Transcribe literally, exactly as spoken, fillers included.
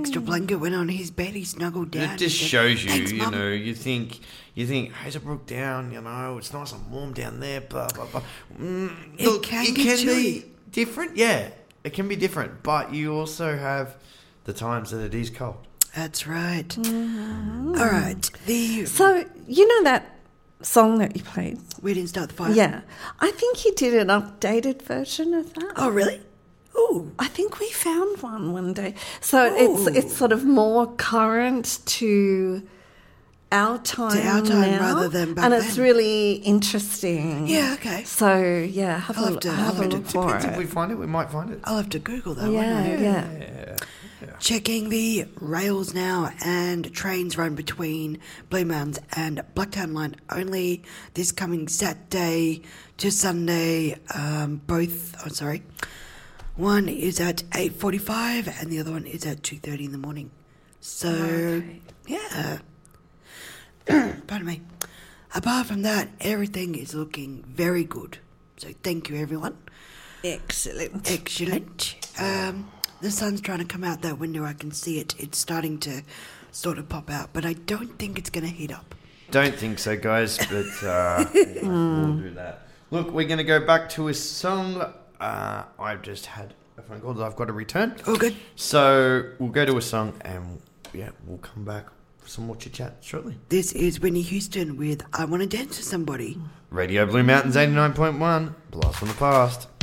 extra blanket, went on his bed, he snuggled down. It just said, shows you, "Thanks, you Mum." know, you think, you think Hazelbrook Down, you know, it's nice and warm down there, blah, blah, blah. Mm, It look, can it get can chilly. be different, yeah. It can be different, but you also have the times that it is cold. That's right. Mm-hmm. All right. The So, you know that song that you played? We Didn't Start the Fire? Yeah. I think he did an updated version of that. Oh, really? Ooh. I think we found one one day. So it's Ooh. it's sort of more current to our time, To our time now, rather than back and it's then. really interesting. Yeah, okay. So yeah, have I'll a have look, to- have I'll a have to- look for Depends if it. we find it, we might find it. I'll have to Google that one. Yeah, won't I? yeah. Yeah. Checking the rails now, and trains run between Blue Mountains and Blacktown Line only this coming Saturday to Sunday. Um, both, oh sorry, one is at eight forty-five and the other one is at two thirty in the morning. So, Okay. yeah. Pardon me. Apart from that, everything is looking very good. So thank you, everyone. Excellent. Excellent. Um, the sun's trying to come out that window. I can see it. It's starting to sort of pop out, but I don't think it's going to heat up. Don't think so, guys, but uh, yeah, we'll do that. Look, we're going to go back to a song. Uh, I've just had a phone call that I've got to return. Oh, good. So we'll go to a song and, yeah, we'll come back for some more chit-chat shortly. This is Whitney Houston with I Want to Dance with Somebody. Radio Blue Mountains eighty-nine point one, Blast from the Past.